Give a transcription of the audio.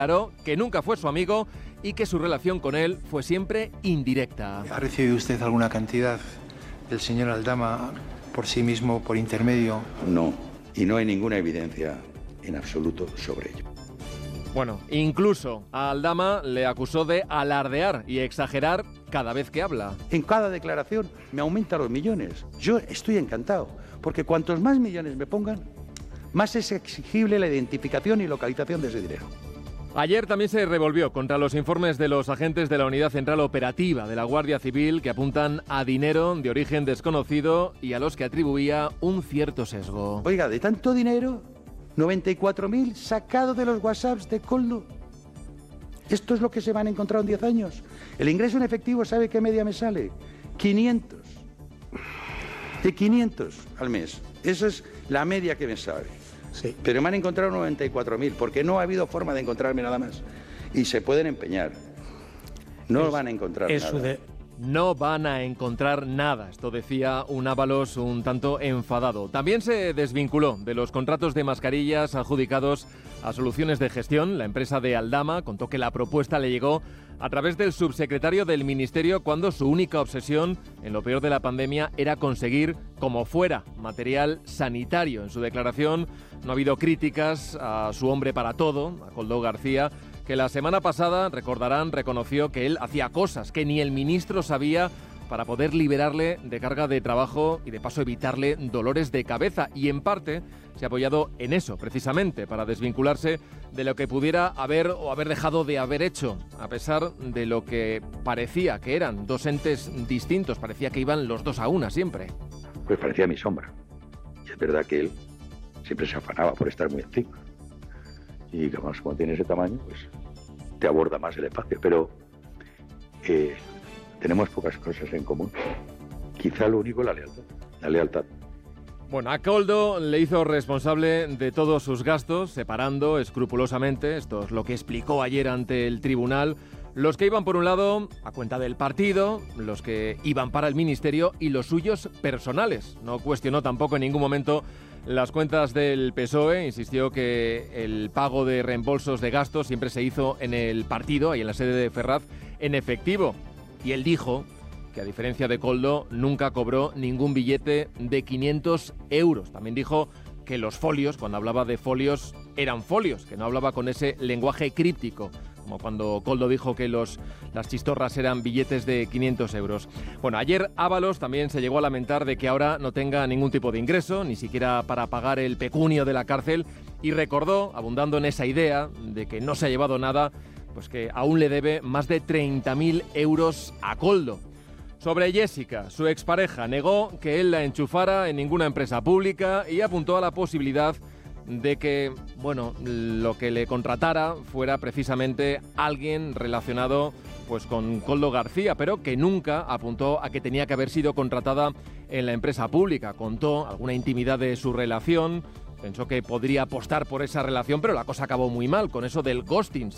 Claro que nunca fue su amigo y que su relación con él fue siempre indirecta. ¿Ha recibido usted alguna cantidad del señor Aldama por sí mismo, por intermedio? No, y no hay ninguna evidencia en absoluto sobre ello. Bueno, incluso a Aldama le acusó de alardear y exagerar cada vez que habla. En cada declaración me aumenta los millones. Yo estoy encantado, porque cuantos más millones me pongan, más es exigible la identificación y localización de ese dinero. Ayer también se revolvió contra los informes de los agentes de la Unidad Central Operativa de la Guardia Civil que apuntan a dinero de origen desconocido y a los que atribuía un cierto sesgo. Oiga, de tanto dinero, 94.000 sacados de los WhatsApps de Koldo. Esto es lo que se van a encontrar en 10 años. El ingreso en efectivo, ¿sabe qué media me sale? 500. De 500 al mes. Esa es la media que me sale. Sí. Pero me han encontrado 94.000, porque no ha habido forma de encontrarme nada más. Y se pueden empeñar. No van a encontrar nada. No van a encontrar nada, esto decía un Ábalos un tanto enfadado. También se desvinculó de los contratos de mascarillas adjudicados a Soluciones de Gestión. La empresa de Aldama contó que la propuesta le llegó a través del subsecretario del Ministerio cuando su única obsesión en lo peor de la pandemia era conseguir, como fuera, material sanitario. En su declaración no ha habido críticas a su hombre para todo, a Koldo García, que la semana pasada, recordarán, reconoció que él hacía cosas que ni el ministro sabía para poder liberarle de carga de trabajo y de paso evitarle dolores de cabeza. Y en parte se ha apoyado en eso, precisamente, para desvincularse de lo que pudiera haber o haber dejado de haber hecho, a pesar de lo que parecía que eran dos entes distintos, parecía que iban los dos a una siempre. Pues parecía mi sombra. Y es verdad que él siempre se afanaba por estar muy encima. Y además, como tiene ese tamaño, pues te aborda más el espacio. Pero tenemos pocas cosas en común. Quizá lo único, la lealtad. La lealtad. Bueno, a Koldo le hizo responsable de todos sus gastos, separando escrupulosamente, esto es lo que explicó ayer ante el tribunal, los que iban por un lado a cuenta del partido, los que iban para el ministerio y los suyos personales. No cuestionó tampoco en ningún momento las cuentas del PSOE, insistió que el pago de reembolsos de gastos siempre se hizo en el partido, ahí en la sede de Ferraz, en efectivo. Y él dijo que a diferencia de Koldo nunca cobró ningún billete de 500 euros. También dijo que los folios, cuando hablaba de folios, eran folios, que no hablaba con ese lenguaje críptico, como cuando Koldo dijo que las chistorras eran billetes de 500 euros. Bueno, ayer Ábalos también se llegó a lamentar de que ahora no tenga ningún tipo de ingreso, ni siquiera para pagar el pecunio de la cárcel, y recordó, abundando en esa idea de que no se ha llevado nada, pues que aún le debe más de 30.000 euros a Koldo. Sobre Jessica, su expareja, negó que él la enchufara en ninguna empresa pública y apuntó a la posibilidad de que, bueno, lo que le contratara fuera precisamente alguien relacionado pues con Koldo García, pero que nunca apuntó a que tenía que haber sido contratada en la empresa pública. Contó alguna intimidad de su relación, pensó que podría apostar por esa relación, pero la cosa acabó muy mal con eso del ghosting.